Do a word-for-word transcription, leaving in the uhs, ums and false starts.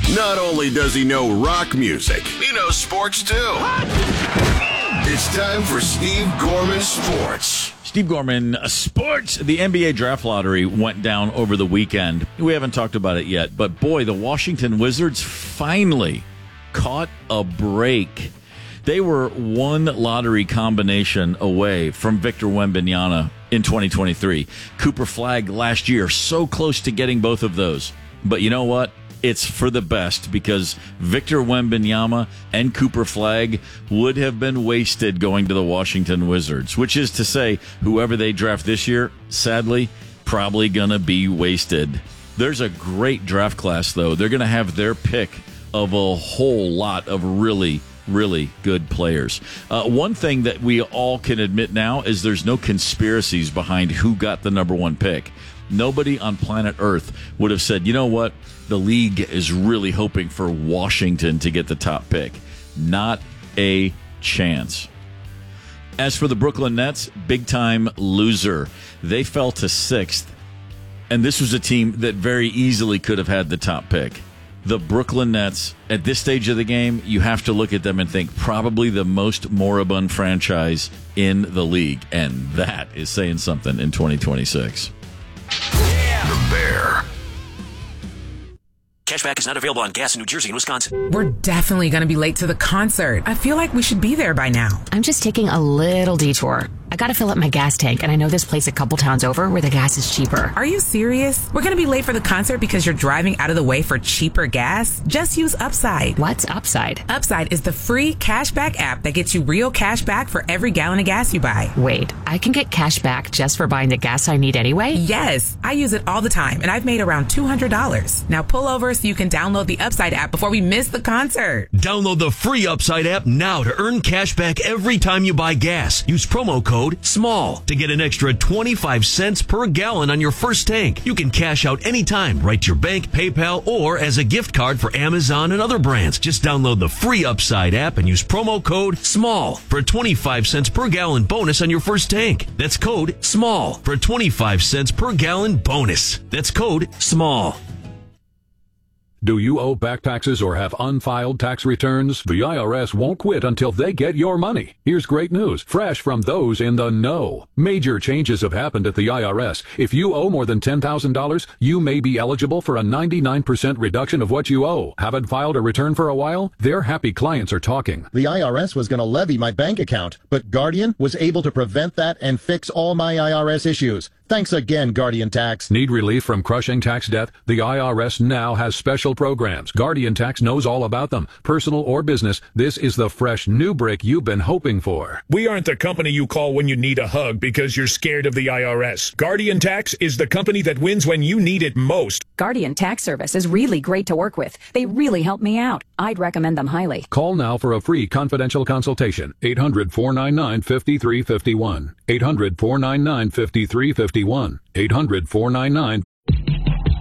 Not only does he know rock music, he knows sports too. It's time for Steve Gorman Sports. Steve Gorman, uh, Sports. The N B A draft lottery went down over the weekend. We haven't talked about it yet, but boy, the Washington Wizards finally caught a break. They were one lottery combination away from Victor Wembanyama in twenty twenty-three. Cooper Flagg last year, so close to getting both of those. But you know what? It's for the best, because Victor Wembanyama and Cooper Flagg would have been wasted going to the Washington Wizards, which is to say, whoever they draft this year, sadly, probably going to be wasted. There's a great draft class, though. They're going to have their pick of a whole lot of really, really good players. Uh, one thing that we all can admit now is there's no conspiracies behind who got the number one pick. Nobody on planet Earth would have said, you know what, the league is really hoping for Washington to get the top pick. Not a chance. As for the Brooklyn Nets, big-time loser. They fell to sixth, and this was a team that very easily could have had the top pick. The Brooklyn Nets, at this stage of the game, you have to look at them and think probably the most moribund franchise in the league, and that is saying something in twenty twenty-six. The Bear. Cashback is not available on gas in New Jersey and Wisconsin. We're definitely going to be late to the concert. I feel like we should be there by now. I'm just taking a little detour. I gotta fill up my gas tank, and I know this place a couple towns over where the gas is cheaper. Are you serious? We're gonna be late for the concert because you're driving out of the way for cheaper gas? Just use Upside. What's Upside? Upside is the free cashback app that gets you real cash back for every gallon of gas you buy. Wait, I can get cash back just for buying the gas I need anyway? Yes, I use it all the time, and I've made around two hundred dollars. Now pull over so you can download the Upside app before we miss the concert. Download the free Upside app now to earn cash back every time you buy gas. Use promo code SMALL to get an extra twenty-five cents per gallon on your first tank. You can cash out anytime, right to your bank, PayPal, or as a gift card for Amazon and other brands. Just download the free Upside app and use promo code SMALL for a twenty-five cents per gallon bonus on your first tank. That's code SMALL for a twenty-five cents per gallon bonus. That's code SMALL. Do you owe back taxes or have unfiled tax returns? The I R S won't quit until they get your money. Here's great news, fresh from those in the know. Major changes have happened at the I R S. If you owe more than ten thousand dollars, you may be eligible for a ninety-nine percent reduction of what you owe. Haven't filed a return for a while? Their happy clients are talking. The I R S was going to levy my bank account, but Guardian was able to prevent that and fix all my I R S issues. Thanks again, Guardian Tax. Need relief from crushing tax debt? The I R S now has special programs. Guardian Tax knows all about them. Personal or business, this is the fresh new break you've been hoping for. We aren't the company you call when you need a hug because you're scared of the I R S. Guardian Tax is the company that wins when you need it most. Guardian Tax Service is really great to work with. They really help me out. I'd recommend them highly. Call now for a free confidential consultation. eight hundred, four nine nine, five three five one. eight hundred, four nine nine, five three five one. eight hundred, four nine nine,